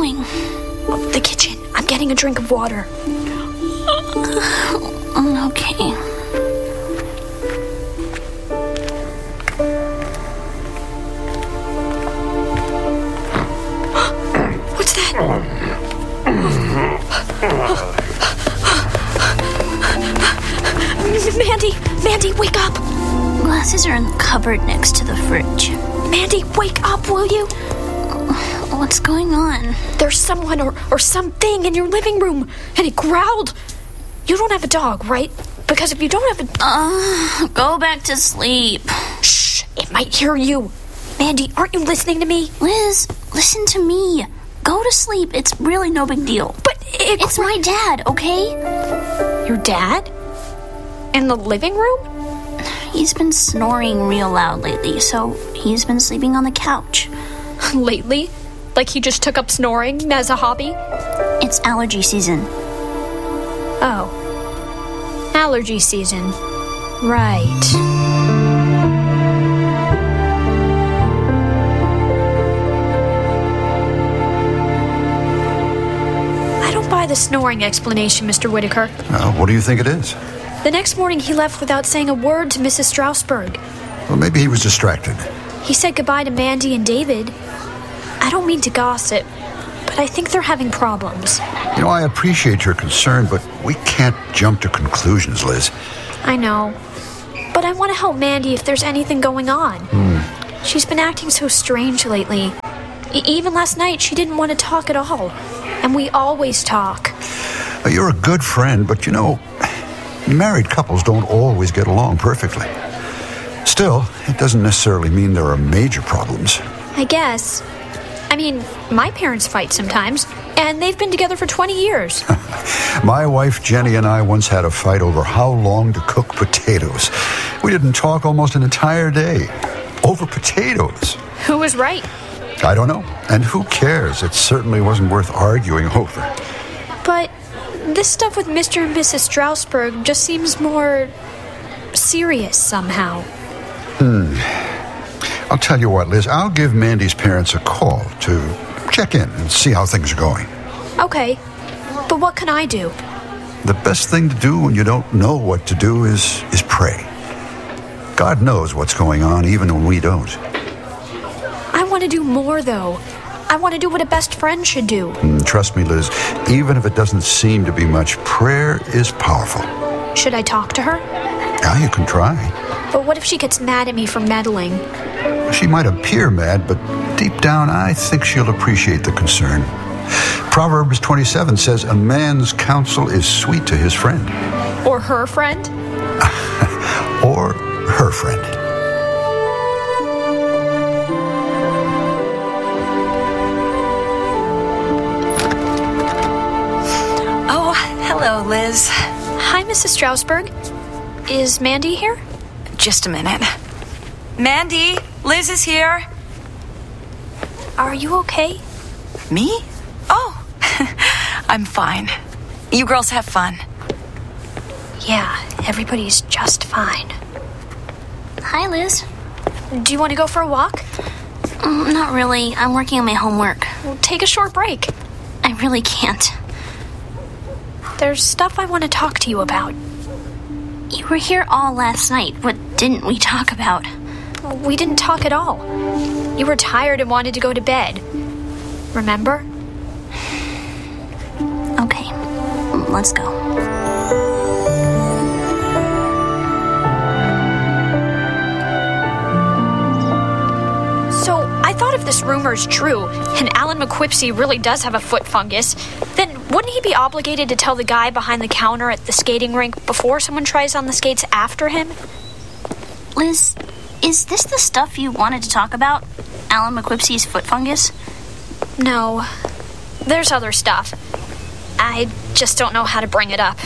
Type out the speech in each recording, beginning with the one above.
going? The kitchen. I'm getting a drink of water. Okay. What's that? Mandy, wake up! Glasses are in the cupboard next to the fridge. Mandy, wake up, will you? What's going on? There's someone or something in your living room, and it growled. You don't have a dog, right? Because if you don't have a... Go back to sleep. Shh, it might hear you. Mandy, aren't you listening to me? Liz, listen to me. Go to sleep. It's really no big deal. But it's my dad, okay? Your dad? In the living room? He's been snoring real loud lately, so he's been sleeping on the couch. Lately? Like he just took up snoring as a hobby? It's allergy season. Oh. Allergy season. Right. I don't buy the snoring explanation, Mr. Whitaker. What do you think it is? The next morning he left without saying a word to Mrs. Strasberg. Well, maybe he was distracted. He said goodbye to Mandy and David. I don't mean to gossip, but I think they're having problems. You know, I appreciate your concern, but we can't jump to conclusions, Liz. I know. But I want to help Mandy if there's anything going on. She's been acting so strange lately. Even last night, she didn't want to talk at all. And we always talk. You're a good friend, but you know, married couples don't always get along perfectly. Still, it doesn't necessarily mean there are major problems. I guess. I mean, my parents fight sometimes, and they've been together for 20 years. My wife Jenny and I once had a fight over how long to cook potatoes. We didn't talk almost an entire day. Over potatoes. Who was right? I don't know. And who cares? It certainly wasn't worth arguing over. But this stuff with Mr. and Mrs. Strasberg just seems more serious somehow. I'll tell you what, Liz, I'll give Mandy's parents a call to check in and see how things are going. Okay, but what can I do? The best thing to do when you don't know what to do is pray. God knows what's going on even when we don't. I want to do more, though. I want to do what a best friend should do. Trust me, Liz, even if it doesn't seem to be much, prayer is powerful. Should I talk to her? Now you can try. But what if she gets mad at me for meddling? She might appear mad, but deep down, I think she'll appreciate the concern. Proverbs 27 says, a man's counsel is sweet to his friend. Or her friend? Or her friend. Oh, hello, Liz. Hi, Mrs. Strasberg. Is Mandy here? Just a minute. Mandy, Liz is here. Are you okay? Me? Oh, I'm fine. You girls have fun. Yeah, everybody's just fine. Hi, Liz. Do you want to go for a walk? Not really. I'm working on my homework. Well, take a short break. I really can't. There's stuff I want to talk to you about. You were here all last night. What didn't we talk about? We didn't talk at all. You were tired and wanted to go to bed. Remember? Okay, let's go. So, I thought if this rumor is true, and Alan McQuipsey really does have a foot fungus, then wouldn't he be obligated to tell the guy behind the counter at the skating rink before someone tries on the skates after him? Liz, is this the stuff you wanted to talk about? Alan McQuipsey's foot fungus? No. There's other stuff. I just don't know how to bring it up.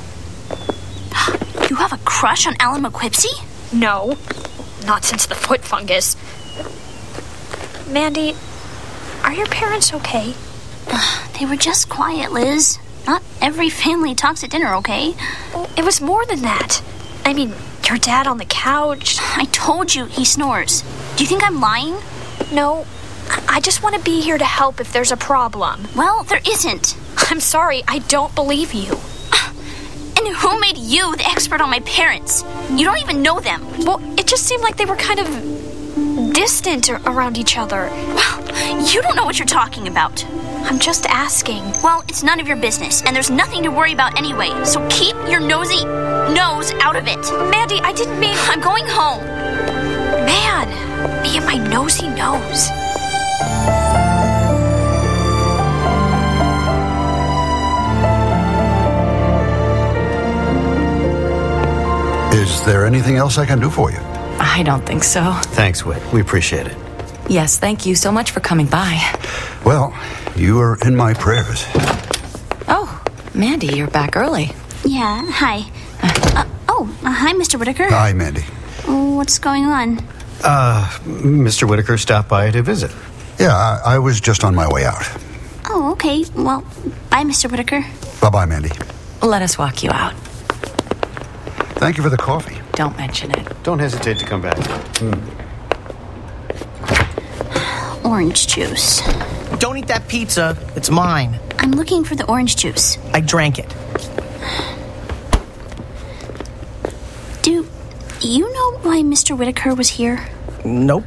You have a crush on Alan McQuipsey? No. Not since the foot fungus. Mandy, are your parents okay? They were just quiet, Liz. Not every family talks at dinner, okay? Well, it was more than that. I mean, your dad on the couch. I told you he snores. Do you think I'm lying? No, I just want to be here to help if there's a problem. Well, there isn't. I'm sorry, I don't believe you. And who made you the expert on my parents? You don't even know them. Well, it just seemed like they were kind of distant around each other. Well, you don't know what you're talking about. I'm just asking. Well, it's none of your business, and there's nothing to worry about anyway, so keep your nosy nose out of it. Mandy, I didn't mean... I'm going home. Man, me and my nosy nose. Is there anything else I can do for you? I don't think so. Thanks, Whit. We appreciate it. Yes, thank you so much for coming by. Well, you are in my prayers. Oh, Mandy, you're back early. Yeah, hi. Hi, Mr. Whitaker. Hi, Mandy. What's going on? Mr. Whitaker stopped by to visit. Yeah, I was just on my way out. Oh, okay. Well, bye, Mr. Whitaker. Bye-bye, Mandy. Let us walk you out. Thank you for the coffee. Don't mention it. Don't hesitate to come back. Orange juice. Don't eat that pizza. It's mine. I'm looking for the orange juice. I drank it. Do you know why Mr. Whitaker was here? Nope.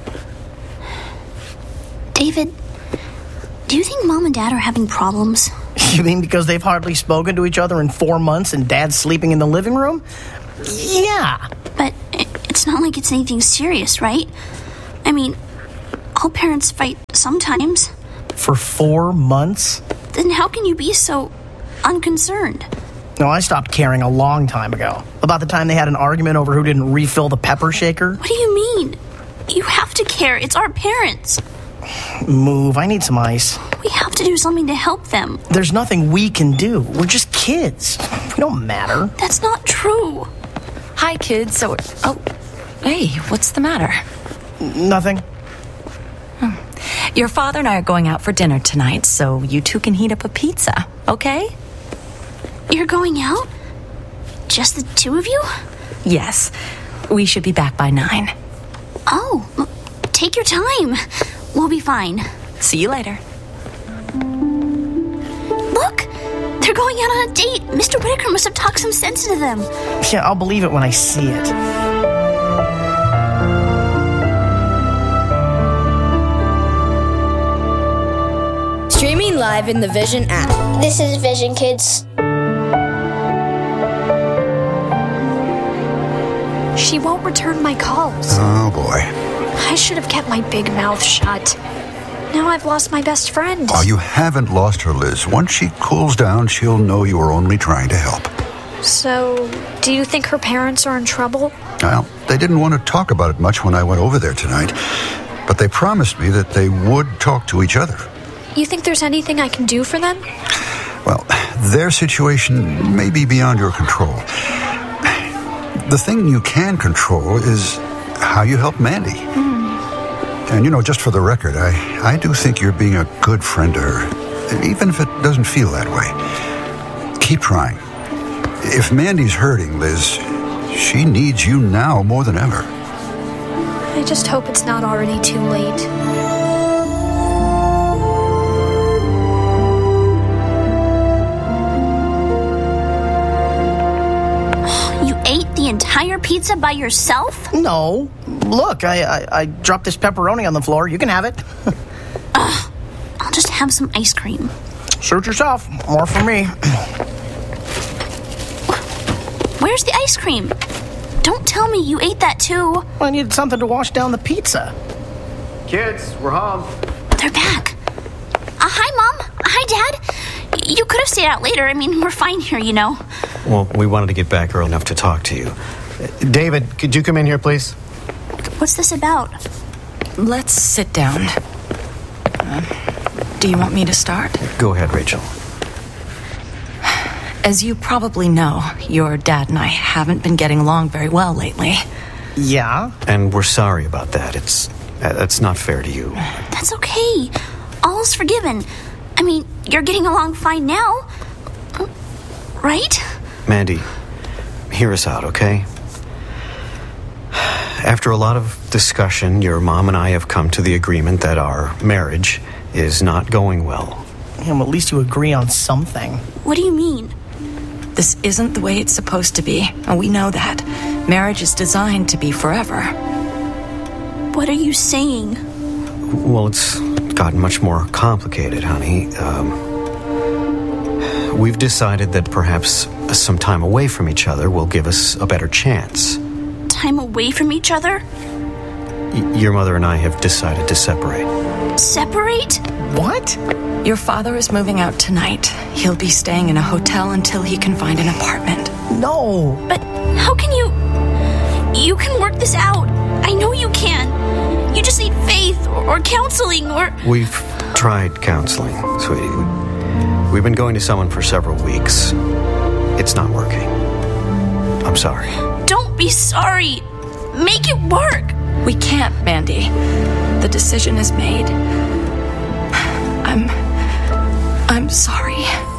David, do you think Mom and Dad are having problems? You mean because they've hardly spoken to each other in 4 months and Dad's sleeping in the living room? Yeah. But it's not like it's anything serious, right? I mean, all parents fight sometimes. For 4 months? Then how can you be so unconcerned? No, I stopped caring a long time ago. About the time they had an argument over who didn't refill the pepper shaker. What do you mean? You have to care. It's our parents. Move, I need some ice. We have to do something to help them. There's nothing we can do. We're just kids. We don't matter. That's not true. Hi, kids. Hey, what's the matter? Nothing. Your father and I are going out for dinner tonight, so you two can heat up a pizza, okay? You're going out? Just the two of you? Yes. We should be back by 9. Oh, take your time. We'll be fine. See you later. Look, they're going out on a date. Mr. Whitaker must have talked some sense into them. Yeah, I'll believe it when I see it. Streaming live in the Vision app. This is Vision Kids. She won't return my calls. Oh, boy. I should have kept my big mouth shut. Now I've lost my best friend. Oh, you haven't lost her, Liz. Once she cools down, she'll know you were only trying to help. So, do you think her parents are in trouble? Well, they didn't want to talk about it much when I went over there tonight, but they promised me that they would talk to each other. You think there's anything I can do for them? Well, their situation may be beyond your control. The thing you can control is how you help Mandy. And, just for the record, I do think you're being a good friend to her, even if it doesn't feel that way. Keep trying. If Mandy's hurting, Liz, she needs you now more than ever. I just hope it's not already too late. You ate the entire pizza by yourself? No. Look, I dropped this pepperoni on the floor. You can have it. I'll just have some ice cream. Suit yourself. More for me. Where's the ice cream? Don't tell me you ate that too. I needed something to wash down the pizza. Kids, we're home. They're back. Hi, Mom. Hi, Dad. You could have stayed out later. I mean, we're fine here, Well, we wanted to get back early enough to talk to you. David, could you come in here, please? What's this about? Let's sit down. Do you want me to start? Go ahead, Rachel. As you probably know, your dad and I haven't been getting along very well lately. Yeah? And we're sorry about that. That's not fair to you. That's okay. All's forgiven. I mean, you're getting along fine now. Right? Mandy, hear us out, okay? After a lot of discussion, your mom and I have come to the agreement that our marriage is not going well. Yeah, well, at least you agree on something. What do you mean? This isn't the way it's supposed to be, and we know that. Marriage is designed to be forever. What are you saying? Well, it's gotten much more complicated, honey. We've decided that perhaps some time away from each other will give us a better chance. Time away from each other? Your mother and I have decided to separate. Separate? What? Your father is moving out tonight. He'll be staying in a hotel until he can find an apartment. No. But how can you... You can work this out. I know you can. You just need faith or counseling or... We've tried counseling, sweetie. We've been going to someone for several weeks. It's not working. I'm sorry. Don't be sorry. Make it work. We can't, Mandy. The decision is made. I'm sorry.